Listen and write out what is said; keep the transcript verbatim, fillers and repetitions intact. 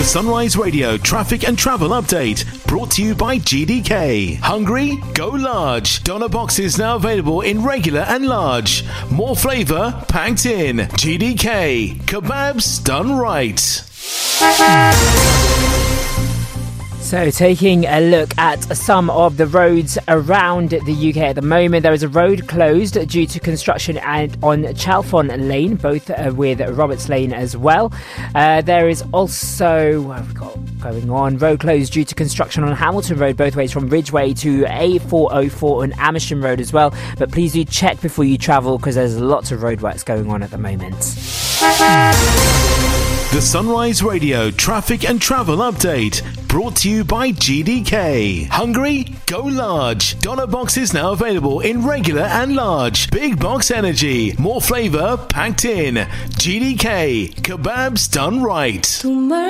The Sunrise Radio traffic and travel update brought to you by G D K. Hungry? Go large. Doner boxes now available in regular and large. More flavour packed in. G D K. Kebabs done right. So taking a look at some of the roads around the U K at the moment, there is a road closed due to construction and on Chalfont Lane, both uh, with Roberts Lane as well. Uh, there is also, what have we got going on? Road closed due to construction on Hamilton Road, both ways from Ridgeway to A four oh four on Amersham Road as well. But please do check before you travel because there's lots of roadworks going on at the moment. The Sunrise Radio traffic and travel update brought to you by G D K. Hungry? Go large. Doner boxes now available in regular and large. Big box energy. More flavour packed in. G D K. Kebabs done right.